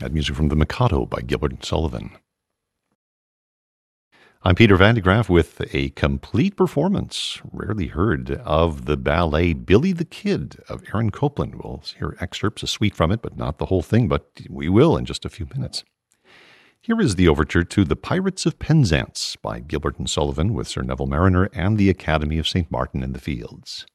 That music from The Mikado by Gilbert and Sullivan. I'm Peter Van de Graaff with a complete performance, rarely heard, of the ballet Billy the Kid of Aaron Copland. We'll hear excerpts, a suite from it, but not the whole thing, but we will in just a few minutes. Here is the overture to The Pirates of Penzance by Gilbert and Sullivan with Sir Neville Mariner and the Academy of St. Martin in the Fields.